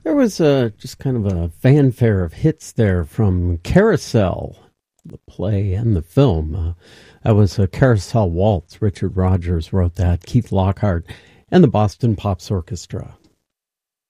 There was just kind of a fanfare of hits there from Carousel, the play and the film. That was a Carousel Waltz. Richard Rodgers wrote that. Keith Lockhart and the Boston Pops Orchestra.